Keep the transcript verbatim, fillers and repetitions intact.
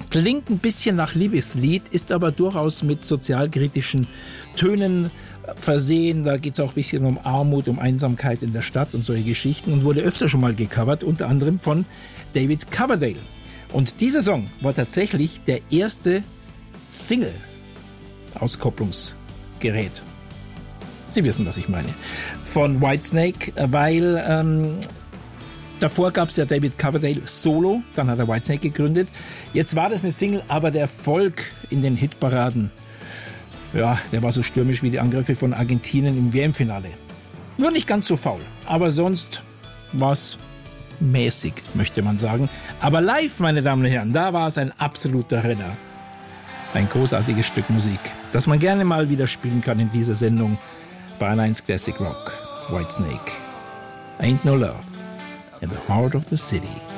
Klingt ein bisschen nach Liebeslied, ist aber durchaus mit sozialkritischen Tönen versehen. Da geht es auch ein bisschen um Armut, um Einsamkeit in der Stadt und solche Geschichten und wurde öfter schon mal gecovert, unter anderem von David Coverdale. Und dieser Song war tatsächlich der erste Single-Auskopplungsgerät. Sie wissen, was ich meine. Von Whitesnake, weil ähm, davor gab es ja David Coverdale solo, dann hat er Whitesnake gegründet. Jetzt war das eine Single, aber der Erfolg in den Hitparaden, ja, der war so stürmisch wie die Angriffe von Argentinien im W M-Finale. Nur nicht ganz so faul, aber sonst war es mäßig, möchte man sagen. Aber live, meine Damen und Herren, da war es ein absoluter Renner. Ein großartiges Stück Musik, das man gerne mal wieder spielen kann in dieser Sendung bei eins Classic Rock. Whitesnake. Ain't no love in the heart of the city.